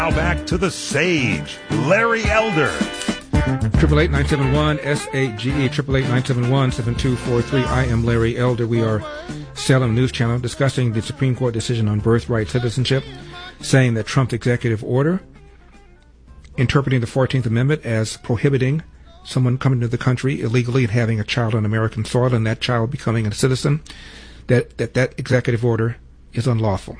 Now back to the sage, Larry Elder. 888-971-SAGE, 888-971-7243. I am Larry Elder. We are Salem News Channel discussing the Supreme Court decision on birthright citizenship, saying that Trump's executive order interpreting the 14th Amendment as prohibiting someone coming to the country illegally and having a child on American soil and that child becoming a citizen, that executive order is unlawful.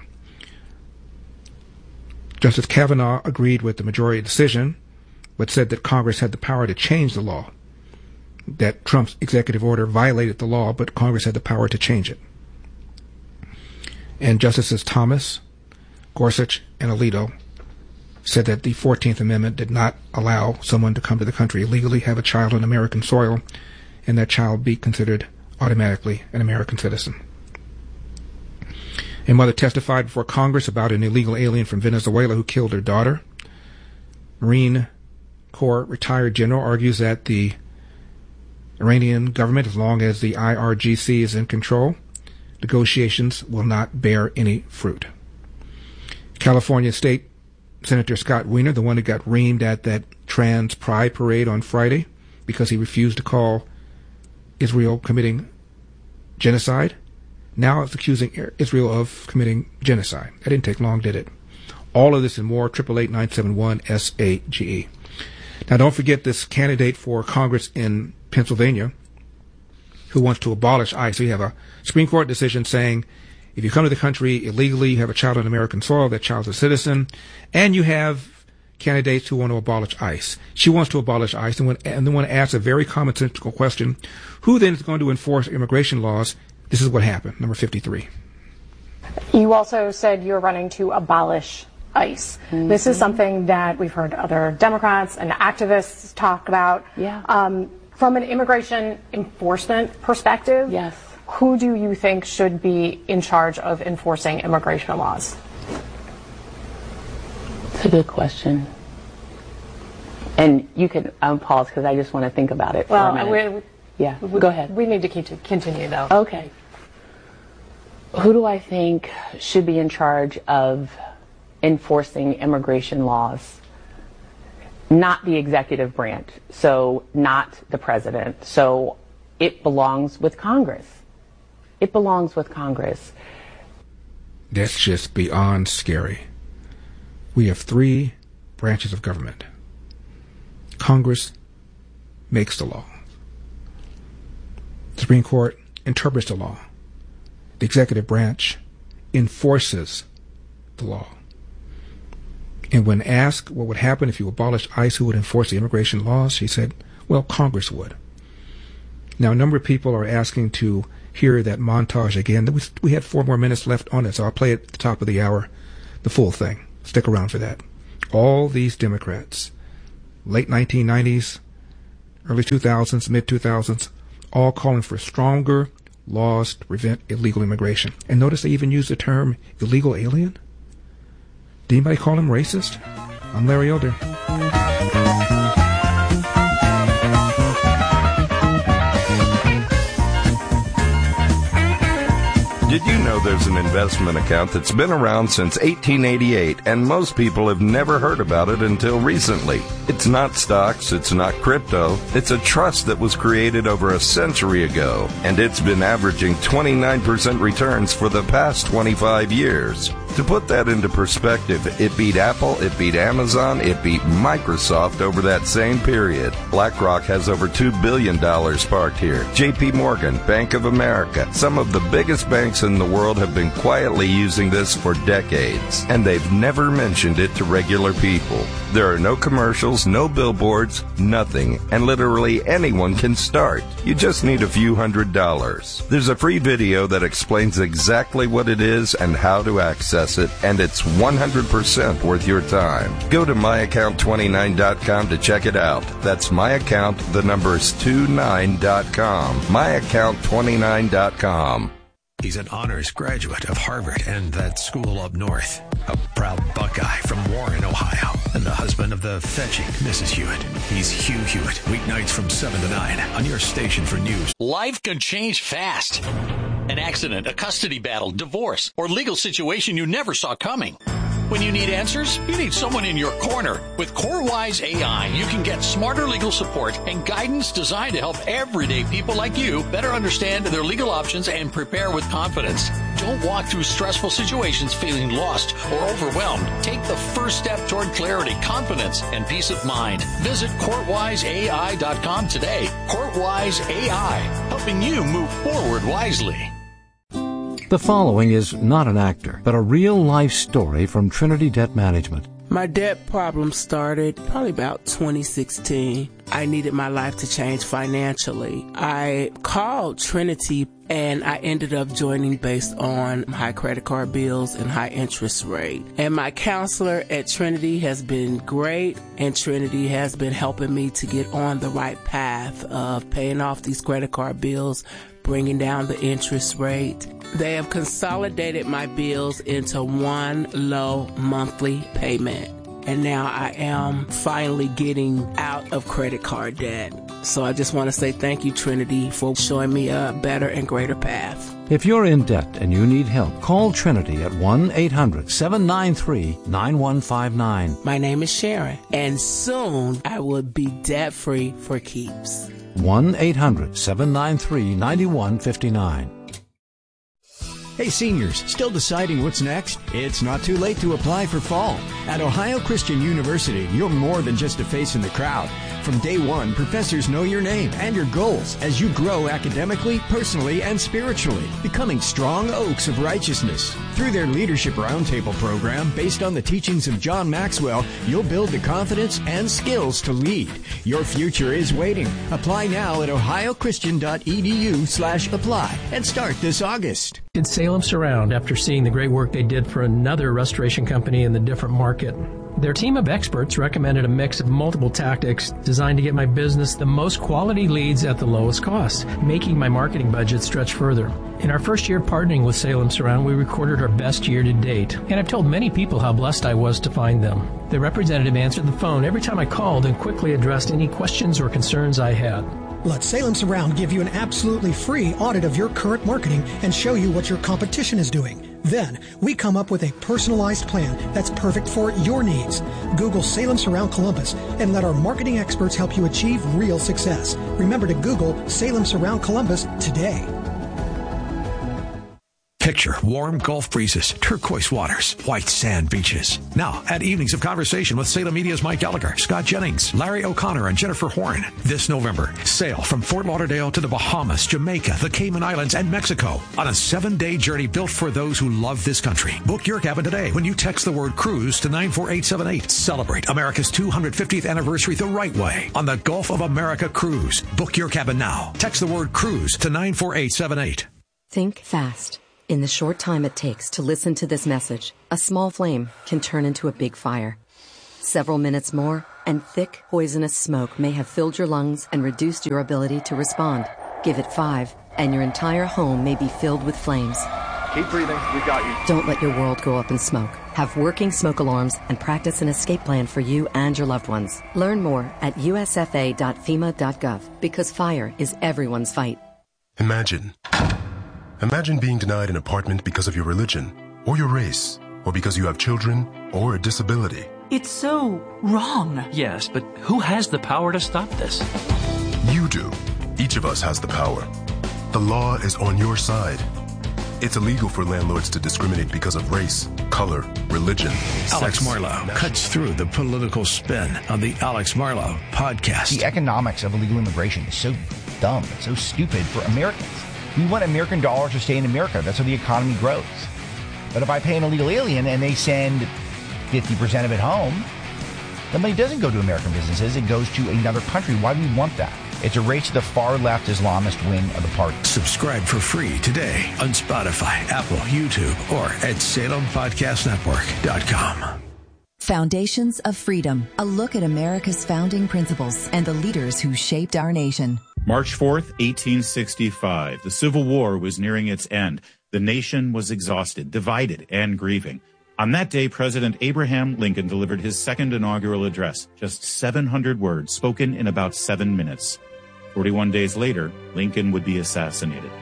Justice Kavanaugh agreed with the majority decision, but said that Congress had the power to change the law, that Trump's executive order violated the law, but Congress had the power to change it. And Justices Thomas, Gorsuch, and Alito said that the 14th Amendment did not allow someone to come to the country illegally, have a child on American soil, and that child be considered automatically an American citizen. A mother testified before Congress about an illegal alien from Venezuela who killed her daughter. Marine Corps retired general argues that the Iranian government, as long as the IRGC is in control, negotiations will not bear any fruit. California State Senator Scott Wiener, the one who got reamed at that trans pride parade on Friday because he refused to call Israel committing genocide, now is accusing Israel of committing genocide. That didn't take long, did it? All of this and more, 888-971-SAGE. Now, don't forget this candidate for Congress in Pennsylvania who wants to abolish ICE. We have a Supreme Court decision saying if you come to the country illegally, you have a child on American soil, that child's a citizen, and you have candidates who want to abolish ICE. She wants to abolish ICE and they want to ask a very commonsensical question, who then is going to enforce immigration laws? This is what happened, number 53. You also said you're running to abolish ICE. Mm-hmm. This is something that we've heard other Democrats and activists talk about. Yeah. From an immigration enforcement perspective, yes. Who do you think should be in charge of enforcing immigration laws? It's a good question. And you can pause because I just want to think about it for a minute. Go ahead. We need to continue, though. Okay. Who do I think should be in charge of enforcing immigration laws? Not the executive branch, so not the president. So it belongs with Congress. It belongs with Congress. That's just beyond scary. We have three branches of government. Congress makes the law. The Supreme Court interprets the law. The executive branch enforces the law. And when asked what would happen if you abolished ICE, who would enforce the immigration laws, she said, well, Congress would. Now, a number of people are asking to hear that montage again. We had 4 more minutes left on it, so I'll play it at the top of the hour, the full thing. Stick around for that. All these Democrats, late 1990s, early 2000s, mid-2000s, all calling for stronger laws to prevent illegal immigration. And notice they even use the term illegal alien. Did anybody call him racist? I'm Larry Elder. Did you know there's an investment account that's been around since 1888 and most people have never heard about it until recently? It's not stocks, it's not crypto, it's a trust that was created over a century ago, and it's been averaging 29% returns for the past 25 years. To put that into perspective, it beat Apple, it beat Amazon, it beat Microsoft over that same period. BlackRock has over $2 billion parked here. JP Morgan, Bank of America, some of the biggest banks in the world have been quietly using this for decades, and they've never mentioned it to regular people. There are no commercials, no billboards, nothing, and literally anyone can start. You just need a few $100s. There's a free video that explains exactly what it is and how to access it, and it's 100% worth your time. Go to myaccount29.com to check it out. That's myaccount, the numbers 29.com. myaccount29.com. He's an honors graduate of Harvard and that school up north. A proud Buckeye from Warren, Ohio. And the husband of the fetching Mrs. Hewitt. He's Hugh Hewitt. Weeknights from 7 to 9 on your station for news. Life can change fast. An accident, a custody battle, divorce, or legal situation you never saw coming. When you need answers, you need someone in your corner. With CoreWise AI, you can get smarter legal support and guidance designed to help everyday people like you better understand their legal options and prepare with confidence. Don't walk through stressful situations feeling lost or overwhelmed. Take the first step toward clarity, confidence, and peace of mind. Visit CourtWiseAI.com today. CourtWise AI, helping you move forward wisely. The following is not an actor, but a real-life story from Trinity Debt Management. My debt problem started probably about 2016. I needed my life to change financially. I called Trinity and I ended up joining based on high credit card bills and high interest rate. And my counselor at Trinity has been great, and Trinity has been helping me to get on the right path of paying off these credit card bills, bringing down the interest rate. They have consolidated my bills into one low monthly payment. And now I am finally getting out of credit card debt. So I just want to say thank you, Trinity, for showing me a better and greater path. If you're in debt and you need help, call Trinity at 1-800-793-9159. My name is Sharon, and soon I will be debt-free for keeps. 1-800-793-9159. Hey seniors, still deciding what's next? It's not too late to apply for fall. At Ohio Christian University, you're more than just a face in the crowd. From day one, professors know your name and your goals as you grow academically, personally, and spiritually, becoming strong oaks of righteousness. Through their Leadership Roundtable program, based on the teachings of John Maxwell, you'll build the confidence and skills to lead. Your future is waiting. Apply now at ohiochristian.edu/apply and start this August. It's Salem Surround after seeing the great work they did for another restoration company in the different market. Their team of experts recommended a mix of multiple tactics designed to get my business the most quality leads at the lowest cost, making my marketing budget stretch further. In our first year partnering with Salem Surround, we recorded our best year to date, and I've told many people how blessed I was to find them. The representative answered the phone every time I called and quickly addressed any questions or concerns I had. Let Salem Surround give you an absolutely free audit of your current marketing and show you what your competition is doing. Then, we come up with a personalized plan that's perfect for your needs. Google Salem Surround Columbus and let our marketing experts help you achieve real success. Remember to Google Salem Surround Columbus today. Picture warm Gulf breezes, turquoise waters, white sand beaches. Now, at Evenings of Conversation with Salem Media's Mike Gallagher, Scott Jennings, Larry O'Connor, and Jennifer Horn. This November, sail from Fort Lauderdale to the Bahamas, Jamaica, the Cayman Islands, and Mexico on a 7-day journey built for those who love this country. Book your cabin today when you text the word cruise to 94878. Celebrate America's 250th anniversary the right way on the Gulf of America Cruise. Book your cabin now. Text the word cruise to 94878. Think fast. In the short time it takes to listen to this message, a small flame can turn into a big fire. Several minutes more, and thick, poisonous smoke may have filled your lungs and reduced your ability to respond. Give it 5, and your entire home may be filled with flames. Keep breathing. We've got you. Don't let your world go up in smoke. Have working smoke alarms and practice an escape plan for you and your loved ones. Learn more at usfa.fema.gov, because fire is everyone's fight. Imagine being denied an apartment because of your religion, or your race, or because you have children, or a disability. It's so wrong. Yes, but who has the power to stop this? You do. Each of us has the power. The law is on your side. It's illegal for landlords to discriminate because of race, color, religion. Alex Marlow cuts through the political spin on the Alex Marlow podcast. The economics of illegal immigration is so dumb, it's so stupid for Americans. We want American dollars to stay in America. That's how the economy grows. But if I pay an illegal alien and they send 50% of it home, the money doesn't go to American businesses. It goes to another country. Why do we want that? It's a race to the far-left Islamist wing of the party. Subscribe for free today on Spotify, Apple, YouTube, or at SalemPodcastNetwork.com. Foundations of Freedom, a look at America's founding principles and the leaders who shaped our nation. March 4th, 1865. The Civil War was nearing its end. The nation was exhausted, divided, and grieving. On that day, President Abraham Lincoln delivered his second inaugural address, just 700 words spoken in about 7 minutes. 41 days later, Lincoln would be assassinated.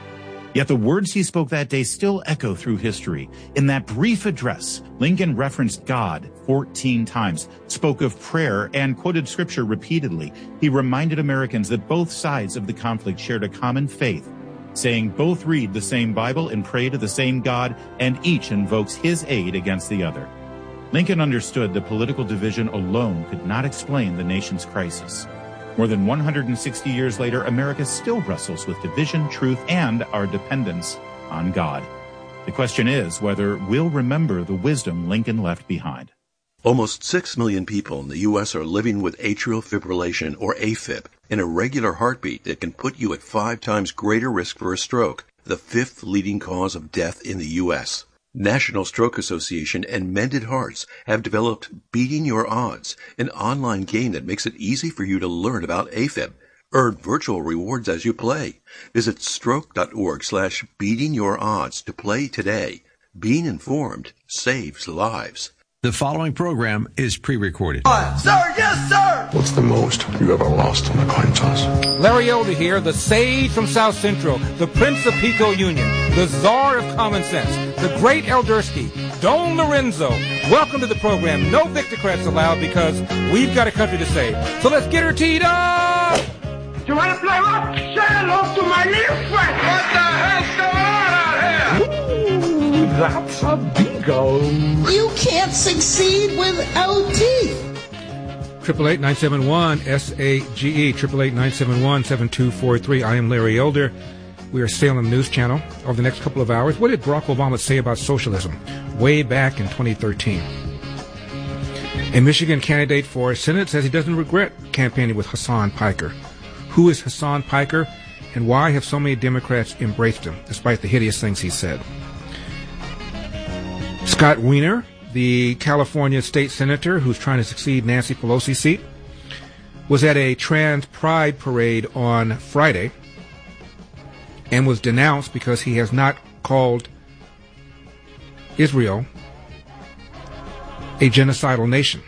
Yet the words he spoke that day still echo through history. In that brief address, Lincoln referenced God 14 times, spoke of prayer, and quoted scripture repeatedly. He reminded Americans that both sides of the conflict shared a common faith, saying both read the same Bible and pray to the same God, and each invokes his aid against the other. Lincoln understood that political division alone could not explain the nation's crisis. More than 160 years later, America still wrestles with division, truth, and our dependence on God. The question is whether we'll remember the wisdom Lincoln left behind. Almost 6 million people in the U.S. are living with atrial fibrillation, or AFib, an irregular heartbeat that can put you at 5 times greater risk for a stroke, the 5th leading cause of death in the U.S. National Stroke Association and Mended Hearts have developed Beating Your Odds, an online game that makes it easy for you to learn about AFib. Earn virtual rewards as you play. Visit stroke.org/beatingyourodds to play today. Being informed saves lives. The following program is pre-recorded. Sir, yes, sir! What's the most you ever lost on a coin toss? Larry Elder here, the sage from South Central, the Prince of Pico Union, the czar of common sense, the great Eldersky, Don Lorenzo. Welcome to the program. No Victocrats allowed because we've got a country to save. So let's get her teed up! You want to play what? Say hello to my little friend! What the hell's going on out here? Ooh, that's a bingo. You can't succeed without teeth. 888-971-SAGE, 888-971-7243. I am Larry Elder. We are Salem News Channel. Over the next couple of hours, what did Barack Obama say about socialism way back in 2013? A Michigan candidate for Senate says he doesn't regret campaigning with Hassan Piker. Who is Hassan Piker, and why have so many Democrats embraced him, despite the hideous things he said? Scott Wiener, the California state senator who's trying to succeed Nancy Pelosi's seat, was at a trans pride parade on Friday and was denounced because he has not called Israel a genocidal nation.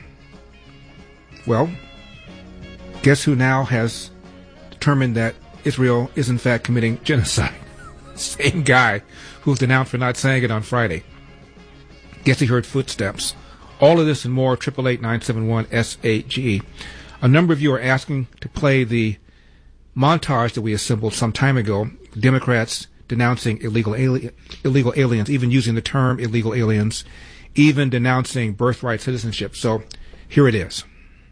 Well, guess who now has determined that Israel is in fact committing genocide? Same guy who was denounced for not saying it on Friday. Guess he heard footsteps. All of this and more, 888-971-SAGE. A number of you are asking to play the montage that we assembled some time ago, Democrats denouncing illegal aliens, even using the term illegal aliens, even denouncing birthright citizenship. So here it is.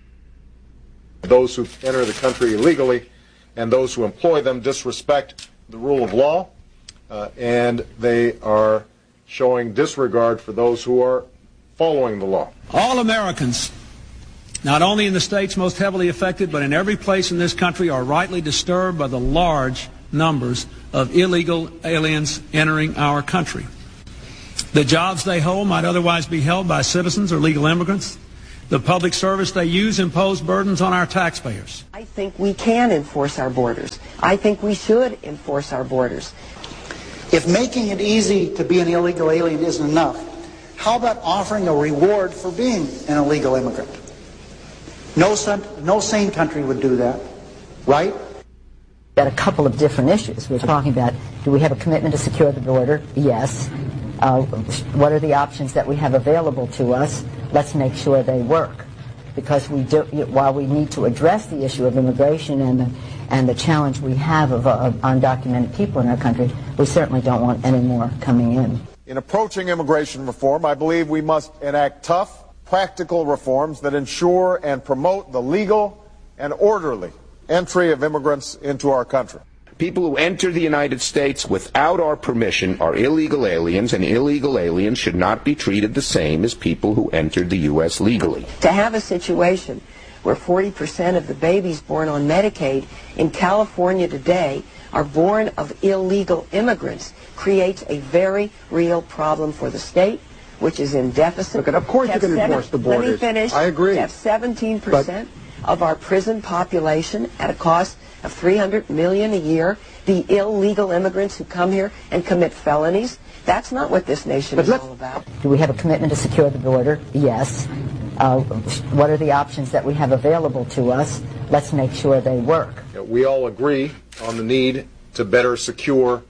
Those who enter the country illegally and those who employ them disrespect the rule of law, and they are showing disregard for those who are following the law. All Americans, not only in the states most heavily affected, but in every place in this country, are rightly disturbed by the large numbers of illegal aliens entering our country. The jobs they hold might otherwise be held by citizens or legal immigrants. The public service they use impose burdens on our taxpayers. I think we can enforce our borders. I think we should enforce our borders. If making it easy to be an illegal alien isn't enough, how about offering a reward for being an illegal immigrant? No sane country would do that, right? Got a couple of different issues. We're talking about, do we have a commitment to secure the border? Yes. What are the options that we have available to us? Let's make sure they work. Because we do, while we need to address the issue of immigration and the challenge we have of undocumented people in our country, we certainly don't want any more coming in. In approaching immigration reform, I believe we must enact tough, practical reforms that ensure and promote the legal and orderly entry of immigrants into our country. People who enter the United States without our permission are illegal aliens, and illegal aliens should not be treated the same as people who entered the U.S. legally. To have a situation where 40% of the babies born on Medicaid in California today are born of illegal immigrants creates a very real problem for the state, which is in deficit. Look, of course you can enforce the borders. Let me finish. I agree. To have 17% of our prison population at a cost of $300 million a year, the illegal immigrants who come here and commit felonies. That's not what this nation is all about. Do we have a commitment to secure the border? Yes. What are the options that we have available to us? Let's make sure they work. We all agree on the need to better secure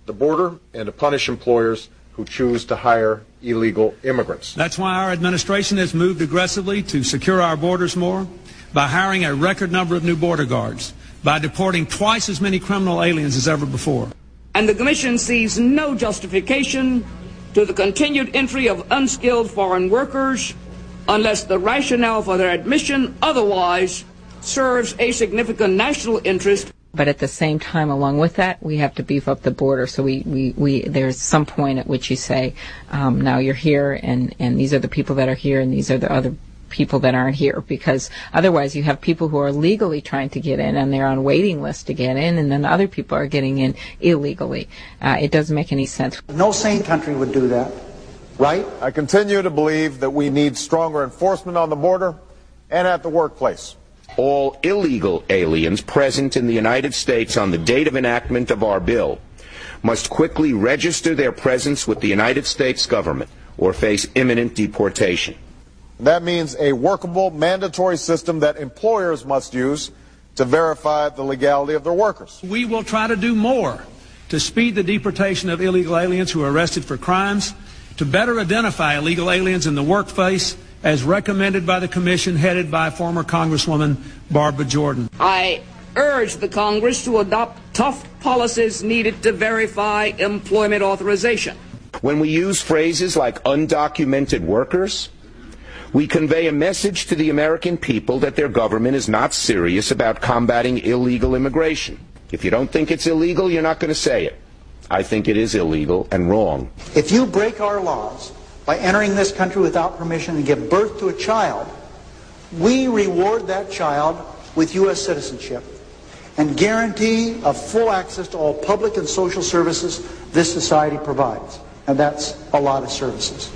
the border and to punish employers who choose to hire illegal immigrants. That's why our administration has moved aggressively to secure our borders more, by hiring a record number of new border guards, by deporting twice as many criminal aliens as ever before. And the Commission sees no justification to the continued entry of unskilled foreign workers unless the rationale for their admission otherwise serves a significant national interest. But at the same time, along with that, we have to beef up the border. So there's some point at which you say, now you're here, and these are the people that are here, and these are the other people that aren't here, because otherwise you have people who are legally trying to get in and they're on waiting lists to get in, and then other people are getting in illegally. It doesn't make any sense. No sane country would do that, right? I continue to believe that we need stronger enforcement on the border and at the workplace. All illegal aliens present in the United States on the date of enactment of our bill must quickly register their presence with the United States government or face imminent deportation. That means a workable, mandatory system that employers must use to verify the legality of their workers. We will try to do more to speed the deportation of illegal aliens who are arrested for crimes, to better identify illegal aliens in the workplace, as recommended by the Commission headed by former Congresswoman Barbara Jordan. I urge the Congress to adopt tough policies needed to verify employment authorization. When we use phrases like undocumented workers, we convey a message to the American people that their government is not serious about combating illegal immigration. If you don't think it's illegal, you're not going to say it. I think it is illegal and wrong. If you break our laws by entering this country without permission and give birth to a child, we reward that child with U.S. citizenship and guarantee of full access to all public and social services this society provides. And that's a lot of services.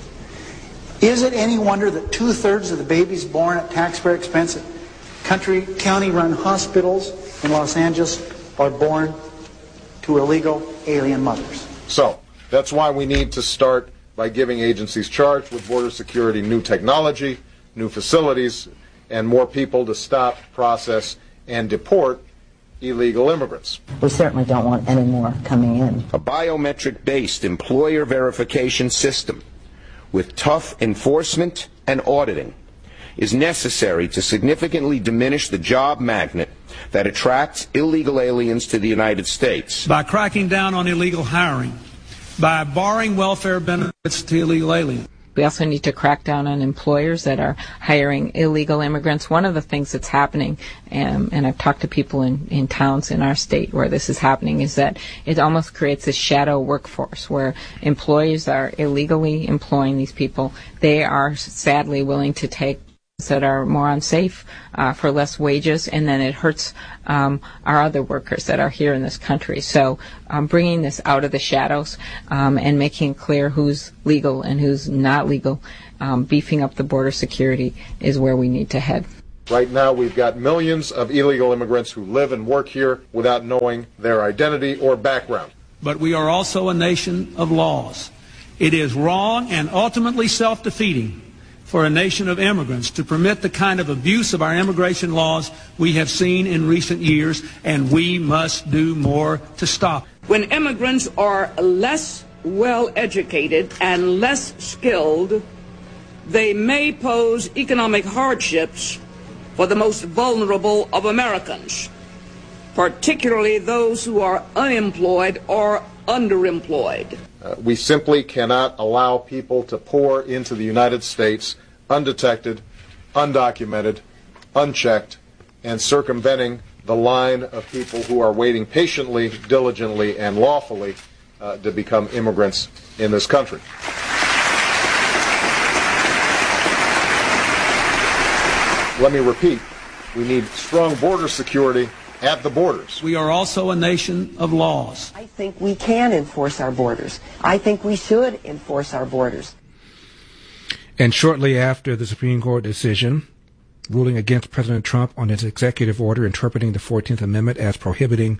Is it any wonder that 2/3 of the babies born at taxpayer expense at county-run hospitals in Los Angeles are born to illegal alien mothers? So, that's why we need to start by giving agencies charged with border security new technology, new facilities, and more people to stop, process, and deport illegal immigrants. We certainly don't want any more coming in. A biometric-based employer verification system with tough enforcement and auditing is necessary to significantly diminish the job magnet that attracts illegal aliens to the United States. By cracking down on illegal hiring, by barring welfare benefits to illegal aliens. We also need to crack down on employers that are hiring illegal immigrants. One of the things that's happening, and I've talked to people in towns in our state where this is happening, is that it almost creates a shadow workforce where employers are illegally employing these people. They are sadly willing to take that are more unsafe for less wages, and then it hurts our other workers that are here in this country. So bringing this out of the shadows and making clear who's legal and who's not legal, beefing up the border security is where we need to head. Right now, we've got millions of illegal immigrants who live and work here without knowing their identity or background. But we are also a nation of laws. It is wrong and ultimately self-defeating for a nation of immigrants to permit the kind of abuse of our immigration laws we have seen in recent years, and we must do more to stop. When immigrants are less well-educated and less skilled, they may pose economic hardships for the most vulnerable of Americans, particularly those who are unemployed or underemployed. We simply cannot allow people to pour into the United States undetected, undocumented, unchecked, and circumventing the line of people who are waiting patiently, diligently, and lawfully to become immigrants in this country. Let me repeat, we need strong border security at the borders. We are also a nation of laws. I think we can enforce our borders. I think we should enforce our borders. And shortly after the Supreme Court decision ruling against President Trump on his executive order interpreting the 14th Amendment as prohibiting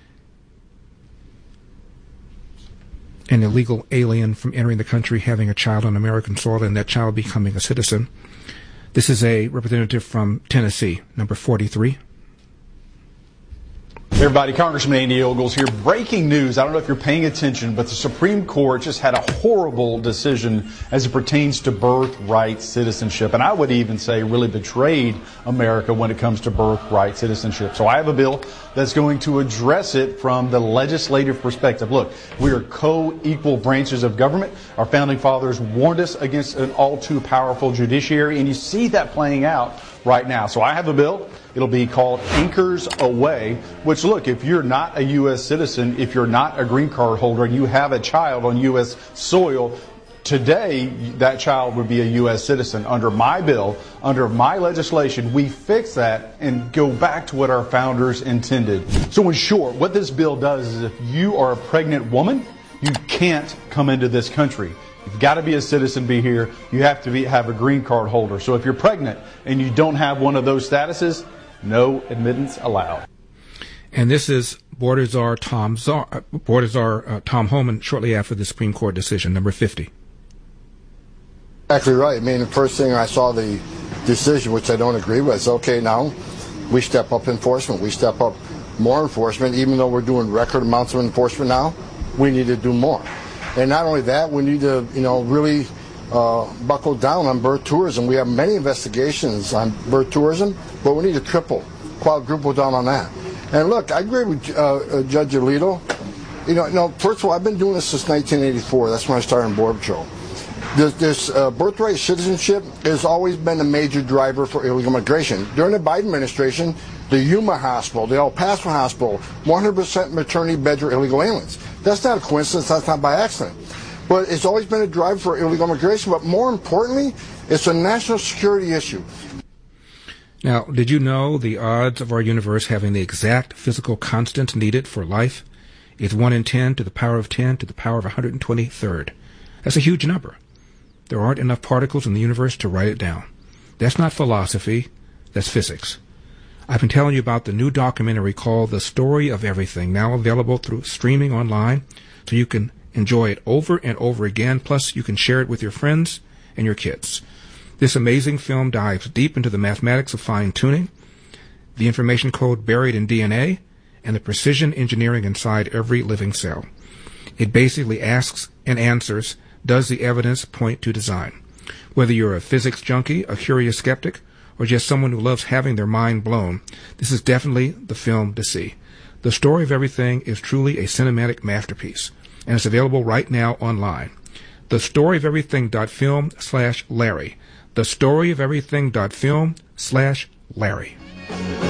an illegal alien from entering the country, having a child on American soil, and that child becoming a citizen. This is a representative from Tennessee, number 43. Hey everybody, Congressman Andy Ogles here. Breaking news. I don't know if you're paying attention, but the Supreme Court just had a horrible decision as it pertains to birthright citizenship. And I would even say really betrayed America when it comes to birthright citizenship. So I have a bill that's going to address it from the legislative perspective. Look, we are co-equal branches of government. Our founding fathers warned us against an all too powerful judiciary, and you see that playing out right now. So I have a bill. It'll be called Anchors Away, which, look, if you're not a U.S. citizen, if you're not a green card holder, and you have a child on U.S. soil, today that child would be a U.S. citizen. Under my bill, under my legislation, we fix that and go back to what our founders intended. So in short, what this bill does is if you are a pregnant woman, you can't come into this country. You've got to be a citizen, be here. You have to have a green card holder. So if you're pregnant and you don't have one of those statuses, no admittance allowed. And this is Border Czar Tom Homan shortly after the Supreme Court decision, number 50. Exactly right. I mean, the first thing I saw the decision, which I don't agree with, is okay, now we step up enforcement. We step up more enforcement. Even though we're doing record amounts of enforcement now, we need to do more. And not only that, we need to, really buckle down on birth tourism. We have many investigations on birth tourism, but we need to quadruple down on that. And look, I agree with Judge Alito. First of all, I've been doing this since 1984. That's when I started in Border Patrol. This birthright citizenship has always been a major driver for illegal immigration. During the Biden administration, the Yuma Hospital, the El Paso Hospital, 100% maternity beds for illegal aliens. That's not a coincidence. That's not by accident. But it's always been a driver for illegal immigration. But more importantly, it's a national security issue. Now, did you know the odds of our universe having the exact physical constant needed for life is 1 in 10 to the power of 10 to the power of 123rd? That's a huge number. There aren't enough particles in the universe to write it down. That's not philosophy. That's physics. I've been telling you about the new documentary called The Story of Everything, now available through streaming online, so you can enjoy it over and over again, plus you can share it with your friends and your kids. This amazing film dives deep into the mathematics of fine-tuning, the information code buried in DNA, and the precision engineering inside every living cell. It basically asks and answers, does the evidence point to design? Whether you're a physics junkie, a curious skeptic, or just someone who loves having their mind blown, this is definitely the film to see. The Story of Everything is truly a cinematic masterpiece, and it's available right now online. TheStoryOfEverything.film/Larry. TheStoryOfEverything.film/Larry.